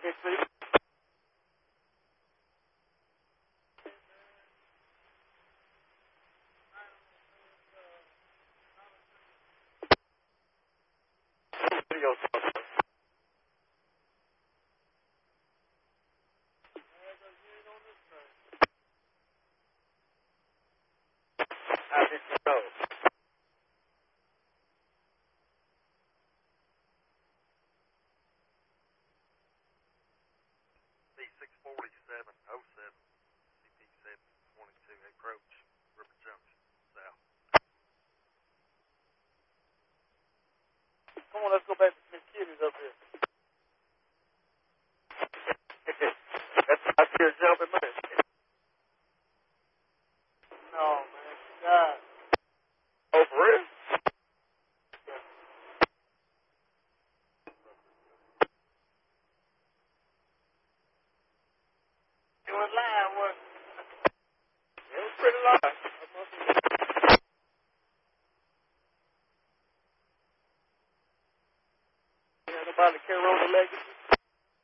B64707, CP722, approach, River Junction, south. Come on, let's go back to Miss Kitty's up here. That's I see her jumping, man. No, man, she died. Oh, for real? It was lying, wasn't it? It was pretty live. Yeah, nobody can roll the legacy.